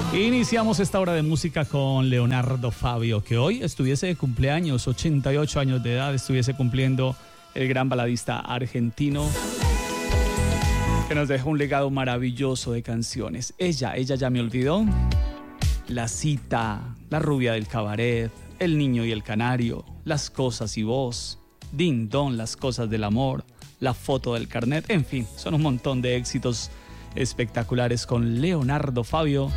Iniciamos esta hora de música con Leonardo Fabio, que hoy estuviese de cumpleaños, 88 años de edad, estuviese cumpliendo el gran baladista argentino, que nos dejó un legado maravilloso de canciones. Ella ya me olvidó, La cita, La rubia del cabaret, El niño y el canario, Las cosas y vos, Ding Dong, Las cosas del amor, La foto del carnet, en fin, son un montón de éxitos espectaculares con Leonardo Fabio,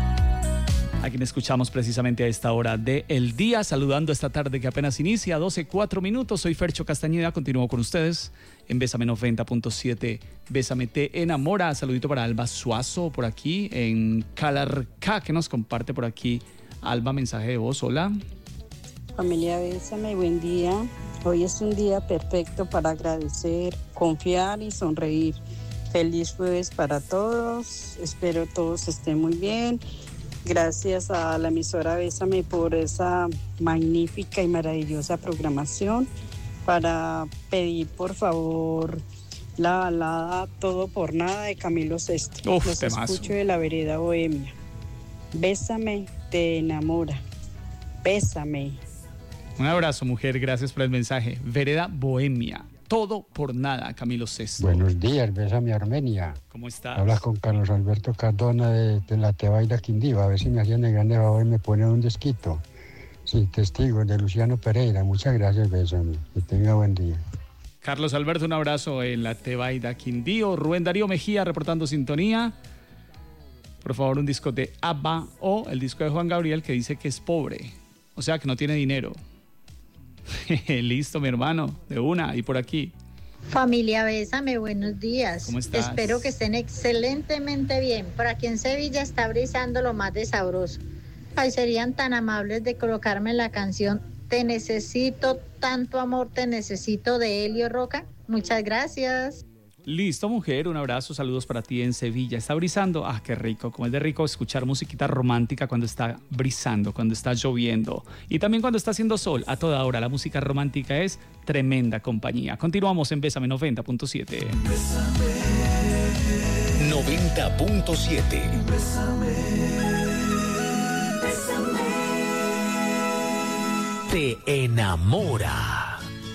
a quien escuchamos precisamente a esta hora del día, saludando esta tarde que apenas inicia, 12:04. Soy Fercho Castañeda, continúo con ustedes en Bésame 90.7, Bésame te enamora. Saludito para Alba Suazo por aquí en Calarcá, que nos comparte por aquí. Alba, mensaje de voz, hola. Familia Bésame, buen día. Hoy es un día perfecto para agradecer, confiar y sonreír. Feliz jueves para todos, espero todos estén muy bien. Gracias a la emisora Bésame por esa magnífica y maravillosa programación. Para pedir, por favor, la balada Todo por Nada de Camilo Sesto. Los temazo. Escucho de la vereda bohemia. Bésame, te enamora. Bésame. Un abrazo, mujer, gracias por el mensaje. Vereda Bohemia, Todo por Nada, Camilo Sesto. Buenos días, Bésame Armenia. ¿Cómo estás? Hablas con Carlos Alberto Cardona de la Tebaida Quindío. A ver si me hacían el grande favor y me ponen un desquito. Sí, testigo de Luciano Pereira. Muchas gracias, Bésame. Que tenga buen día. Carlos Alberto, un abrazo en la Tebaida Quindío. Rubén Darío Mejía reportando sintonía. Por favor, un disco de ABBA o el disco de Juan Gabriel que dice que es pobre. O sea, que no tiene dinero. Listo, mi hermano, de una, y por aquí. Familia Bésame, buenos días. ¿Cómo estás? Espero que estén excelentemente bien. Por aquí en Sevilla está brisando lo más de sabroso. Ay, serían tan amables de colocarme la canción Te necesito, tanto amor te necesito de Elio Roca. Muchas gracias. Listo, mujer, un abrazo, saludos para ti en Sevilla. ¿Está brisando? Ah, qué rico, como es de rico escuchar musiquita romántica cuando está brisando, cuando está lloviendo y también cuando está haciendo sol. A toda hora la música romántica es tremenda compañía. Continuamos en Bésame 90.7. Bésame 90.7. Bésame. Te enamora.